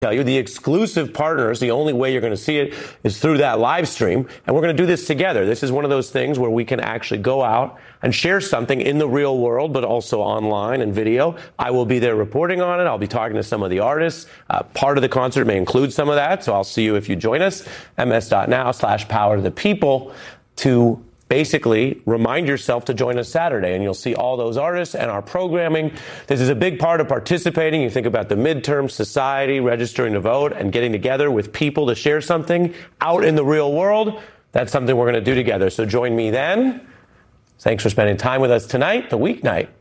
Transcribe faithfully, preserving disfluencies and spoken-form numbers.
tell you, the exclusive partners, the only way you're going to see it is through that live stream. And we're going to do this together. This is one of those things where we can actually go out and share something in the real world, but also online and video. I will be there reporting on it. I'll be talking to some of the artists. Uh, part of the concert may include some of that. So I'll see you if you join us. ms.now slash power to the people to basically remind yourself to join us Saturday, and you'll see all those artists and our programming. This is a big part of participating. You think about the midterm society, registering to vote, and getting together with people to share something out in the real world. That's something we're going to do together. So join me then. Thanks for spending time with us tonight, the weeknight.